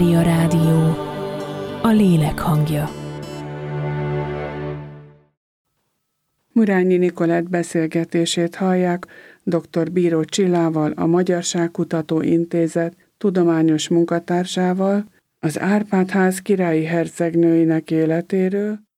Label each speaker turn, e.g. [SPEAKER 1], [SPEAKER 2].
[SPEAKER 1] Mária Rádió, a lélek hangja.
[SPEAKER 2] Murányi Nikolett beszélgetését hallják dr. Bíró Csillával, a Magyarságkutató Intézet tudományos munkatársával, az Árpád-ház királyi hercegnőinek életéről,